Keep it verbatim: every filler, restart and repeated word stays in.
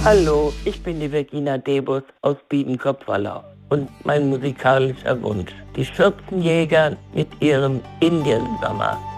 Hallo, ich bin die Vergina Debus aus Biedenkopf-Wallau und mein musikalischer Wunsch: die Schürzenjäger mit ihrem Indiensommer.